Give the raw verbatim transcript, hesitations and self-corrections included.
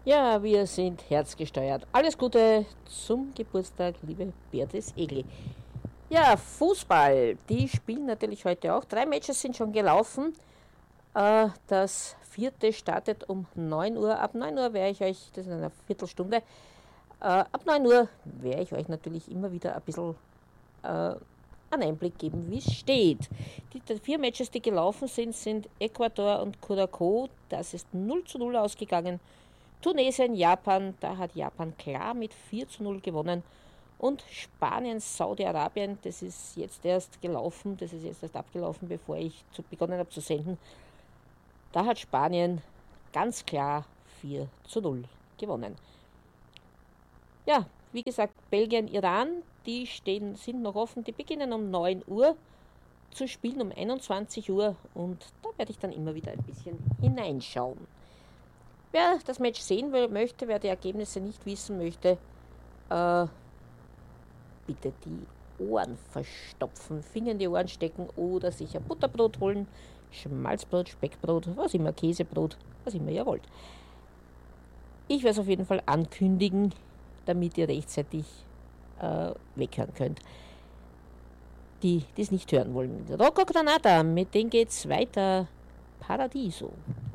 Ja, wir sind herzgesteuert. Alles Gute zum Geburtstag, liebe Beatrice Egli. Ja, Fußball, die spielen natürlich heute auch. Drei Matches sind schon gelaufen. Äh, das vierte startet um neun Uhr. Ab neun Uhr werde ich euch, das ist in einer Viertelstunde, äh, ab neun Uhr werde ich euch natürlich immer wieder ein bisschen äh, einen Einblick geben, wie es steht. Die, die vier Matches, die gelaufen sind, sind Ecuador und Curacao. Das ist null zu null ausgegangen. Tunesien, Japan, da hat Japan klar mit vier zu null gewonnen. Und Spanien, Saudi-Arabien, das ist jetzt erst gelaufen, das ist jetzt erst abgelaufen, bevor ich zu, begonnen habe zu senden. Da hat Spanien ganz klar vier zu null gewonnen. Ja, wie gesagt, Belgien, Iran, die stehen, sind noch offen, die beginnen um neun Uhr zu spielen, um einundzwanzig Uhr, und da werde ich dann immer wieder ein bisschen hineinschauen. Wer das Match sehen möchte, wer die Ergebnisse nicht wissen möchte, äh, bitte die Ohren verstopfen, Finger in die Ohren stecken oder sich ein Butterbrot holen, Schmalzbrot, Speckbrot, was immer, Käsebrot, was immer ihr wollt. Ich werde es auf jeden Fall ankündigen, damit ihr rechtzeitig äh, weghören könnt. Die, die es nicht hören wollen. Rocco Granata, mit denen geht's weiter. Paradiso.